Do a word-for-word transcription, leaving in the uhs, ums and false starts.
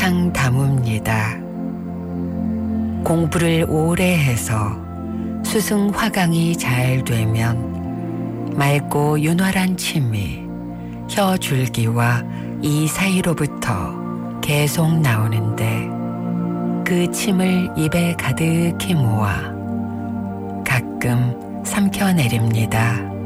한창 담읍니다. 공부를 오래 해서 수승 화강이 잘 되면 맑고 윤활한 침이 혀 줄기와 이 사이로부터 계속 나오는데 그 침을 입에 가득히 모아 가끔 삼켜내립니다.